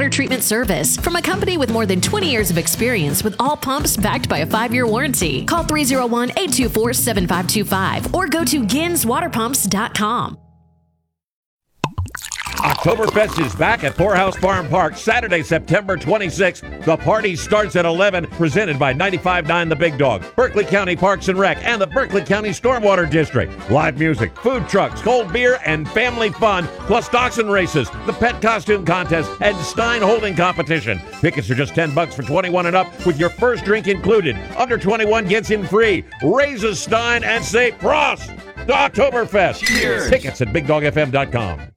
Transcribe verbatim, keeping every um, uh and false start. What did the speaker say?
water treatment service from a company with more than twenty years of experience with all pumps backed by a five-year warranty. Call three oh one, eight two four, seven five two five or go to gins water pumps dot com. Oktoberfest is back at Poorhouse Farm Park Saturday, September twenty-sixth. The party starts at eleven, presented by ninety-five point nine The Big Dog, Berkeley County Parks and Rec, and the Berkeley County Stormwater District. Live music, food trucks, cold beer, and family fun, plus dachshund races, the pet costume contest, and Stein holding competition. Tickets are just ten bucks for twenty-one and up, with your first drink included. Under twenty-one gets in free. Raise a Stein and say Prost to Oktoberfest. Cheers. Tickets at big dog f m dot com.